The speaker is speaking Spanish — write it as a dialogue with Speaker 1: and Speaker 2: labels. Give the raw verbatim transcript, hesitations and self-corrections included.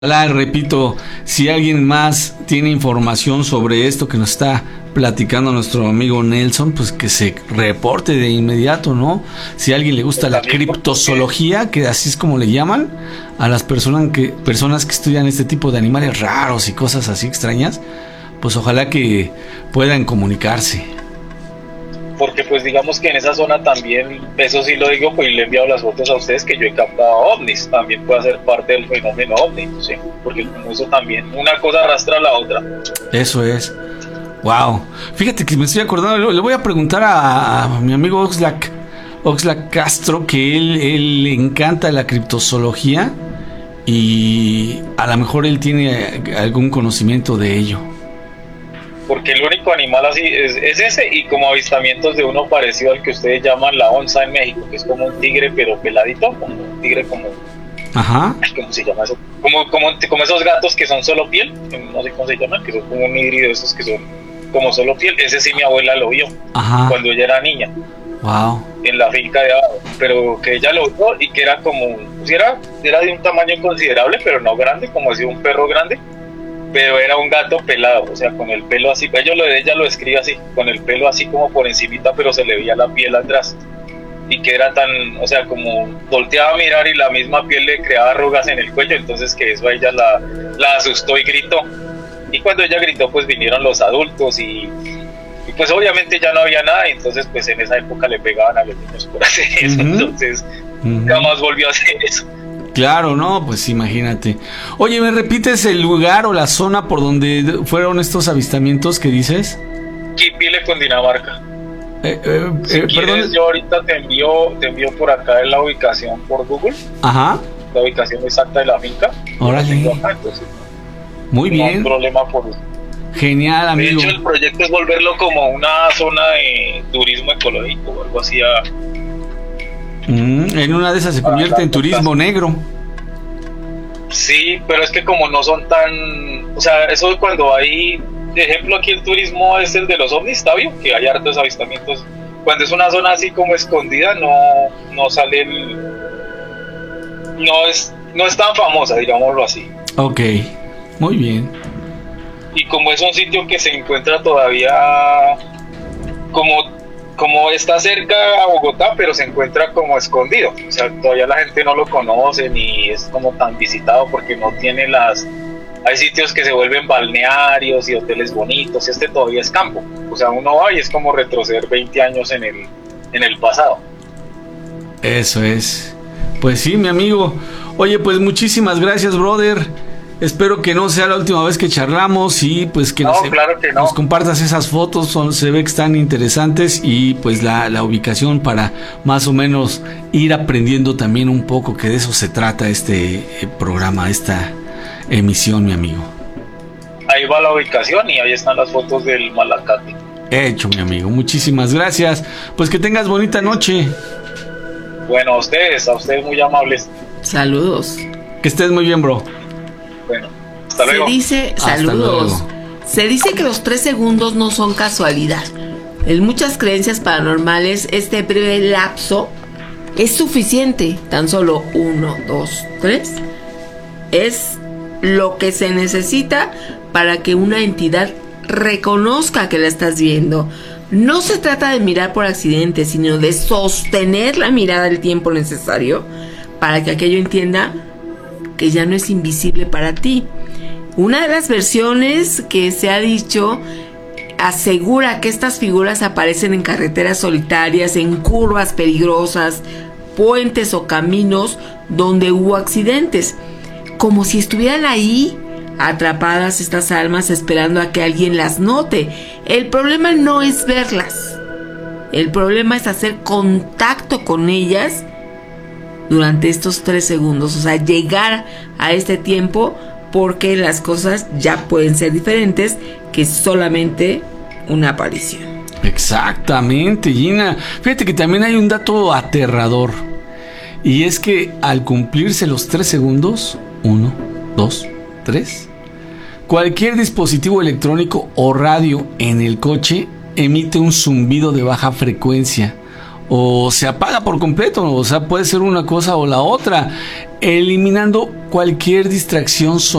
Speaker 1: La repito, si alguien más tiene información sobre esto que nos está platicando nuestro amigo Nelson, pues que se reporte de inmediato, ¿no? Si a alguien le gusta la criptozoología, que así es como le llaman a las personas que personas que estudian este tipo de animales raros y cosas así extrañas, pues ojalá que puedan comunicarse.
Speaker 2: Porque pues digamos que en esa zona también, eso sí lo digo, pues le he enviado las fotos a ustedes que yo he captado ovnis, también puede ser parte del fenómeno ovni, ¿sí? Porque como eso también, una cosa arrastra a la otra.
Speaker 1: Eso es. Wow. Fíjate que me estoy acordando, le voy a preguntar a, a mi amigo Oxlack, Oxlack Castro, que él, él le encanta la criptozoología y a lo mejor él tiene algún conocimiento de ello.
Speaker 2: Porque el único animal así es, es ese, y como avistamientos de uno parecido al que ustedes llaman la onza en México, que es como un tigre pero peladito, como un tigre como...
Speaker 1: Ajá.
Speaker 2: ¿Cómo se llama eso? Como, como, como esos gatos que son solo piel, no sé cómo se llaman, que son como un híbrido de esos que son como solo piel. Ese sí mi abuela lo vio. Ajá. Cuando ella era niña.
Speaker 1: Wow.
Speaker 2: En la finca de abajo, pero que ella lo vio y que era como, pues era, era de un tamaño considerable, pero no grande, como si un perro grande. Pero era un gato pelado, o sea, con el pelo así, ella lo, ella lo describe así, con el pelo así como por encimita, pero se le veía la piel atrás, y que era tan, o sea, como volteaba a mirar y la misma piel le creaba arrugas en el cuello, entonces que eso a ella la, la asustó y gritó, y cuando ella gritó pues vinieron los adultos y, y pues obviamente ya no había nada, entonces pues en esa época le pegaban a los niños por hacer eso, uh-huh. entonces uh-huh. jamás volvió a hacer eso.
Speaker 1: Claro, no, pues imagínate. Oye, ¿me repites el lugar o la zona por donde fueron estos avistamientos que dices?
Speaker 2: Quipile, Cundinamarca.
Speaker 1: Eh, eh,
Speaker 2: si
Speaker 1: eh,
Speaker 2: quieres,
Speaker 1: perdón.
Speaker 2: yo ahorita te envío, te envío por acá la ubicación por Google.
Speaker 1: Ajá.
Speaker 2: La ubicación exacta de la finca.
Speaker 1: Órale.
Speaker 2: Acá, entonces,
Speaker 1: muy
Speaker 2: no
Speaker 1: bien.
Speaker 2: hay problema por eso.
Speaker 1: Genial, amigo.
Speaker 2: De hecho, el proyecto es volverlo como una zona de turismo ecológico o algo así a...
Speaker 1: Mm, en una de esas se convierte en turismo negro.
Speaker 2: Sí, pero es que como no son tan... O sea, eso cuando hay... De ejemplo, aquí el turismo es el de los ovnis, ¿sabio? Que hay hartos avistamientos. Cuando es una zona así como escondida, no, no sale el... No es, no es tan famosa, digámoslo así.
Speaker 1: Ok, muy bien.
Speaker 2: Y como es un sitio que se encuentra todavía... Como... Como está cerca a Bogotá, pero se encuentra como escondido. O sea, todavía la gente no lo conoce ni es como tan visitado porque no tiene las... Hay sitios que se vuelven balnearios y hoteles bonitos, y este todavía es campo. O sea, uno va y es como retroceder veinte años en el, en el pasado.
Speaker 1: Eso es. Pues sí, mi amigo. Oye, pues muchísimas gracias, brother. Espero que no sea la última vez que charlamos y pues que,
Speaker 2: no,
Speaker 1: nos,
Speaker 2: claro que no.
Speaker 1: nos compartas esas fotos, son, se ve que están interesantes y pues la, la ubicación para más o menos ir aprendiendo también un poco, que de eso se trata este programa, esta emisión, mi amigo.
Speaker 2: Ahí va la ubicación y ahí están las fotos del Malacate.
Speaker 1: Hecho, mi amigo, muchísimas gracias. Pues que tengas bonita noche.
Speaker 2: Bueno, a ustedes, a ustedes muy amables.
Speaker 3: Saludos.
Speaker 1: Que estés muy bien, bro.
Speaker 2: Bueno, hasta luego.
Speaker 3: Se dice, saludos. Se dice que los tres segundos no son casualidad. En muchas creencias paranormales, este breve lapso es suficiente. Tan solo uno, dos, tres. Es lo que se necesita para que una entidad reconozca que la estás viendo. No se trata de mirar por accidente, sino de sostener la mirada el tiempo necesario para que aquello entienda que ya no es invisible para ti. Una de las versiones que se ha dicho asegura que estas figuras aparecen en carreteras solitarias, en curvas peligrosas, puentes o caminos donde hubo accidentes, como si estuvieran ahí atrapadas estas almas esperando a que alguien las note. El problema no es verlas, el problema es hacer contacto con ellas durante estos tres segundos, o sea, llegar a este tiempo, porque las cosas ya pueden ser diferentes que solamente una aparición.
Speaker 1: Exactamente, Gina. Fíjate que también hay un dato aterrador, y es que al cumplirse los tres segundos, uno, dos, tres, cualquier dispositivo electrónico o radio en el coche emite un zumbido de baja frecuencia, o se apaga por completo, o sea, puede ser una cosa o la otra, eliminando cualquier distracción